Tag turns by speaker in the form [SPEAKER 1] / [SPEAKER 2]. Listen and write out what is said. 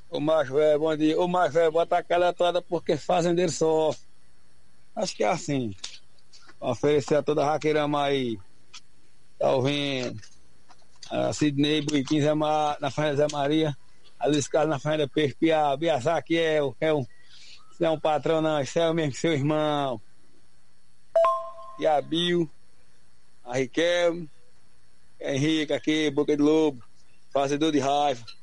[SPEAKER 1] Ô macho velho, bom dia. Ô macho velho, bota aquela toda porque fazendeiro sofre. Acho que é assim. Oferecer a toda a Raqueirama aí. Tá ouvindo? A Sidney Buiquim na Fazenda Zé Maria. A Luiz Carlos na Fazenda Peixe Piá. Biazá que se é um patrão não, isso é o mesmo que seu irmão. E a Bill, a Riquelme, Henrique aqui, Boca de Lobo, fazedor de raiva.